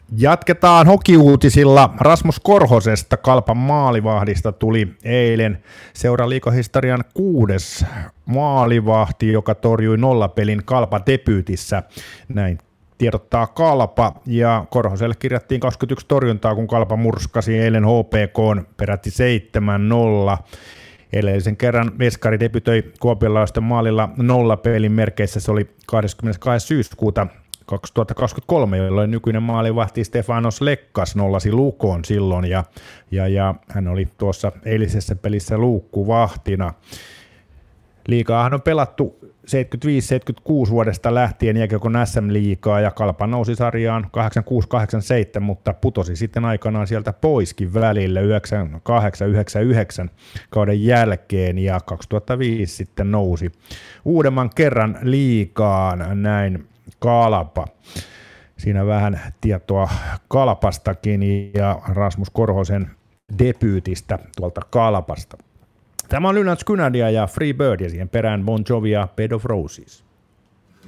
Jatketaan hokiuutisilla. Rasmus Korhosesta, Kalpan maalivahdista, tuli eilen seuran liigahistorian 6. maalivahti, joka torjui nollapelin Kalpan debyytissä. Näin tiedottaa Kalpa, ja Korhoselle kirjattiin 21 torjuntaa, kun Kalpa murskasi eilen HPK:n peräti 7-0. Edellisen kerran veskari debytoi kuopiolaisten maalilla nollapelin merkeissä, se oli 22. syyskuuta 2023, jolloin nykyinen maalivahti Stefanos Lekkas nollasi Lukon silloin, ja hän oli tuossa eilisessä pelissä luukkuvahtina. Liigaahan on pelattu 75-76 vuodesta lähtien jääkiekon SM-liigaa, ja Kalpa nousi sarjaan 86-87, mutta putosi sitten aikanaan sieltä poiskin välillä 98-99 kauden jälkeen, ja 2005 sitten nousi uudemman kerran liigaan, näin Kalpa. Siinä vähän tietoa Kalpastakin ja Rasmus Korhosen debyytistä tuolta Kalpasta. Tämä on Lynyrd Skynyrd ja Free Bird, ja siihen perään Bon Jovi ja Bed of Roses.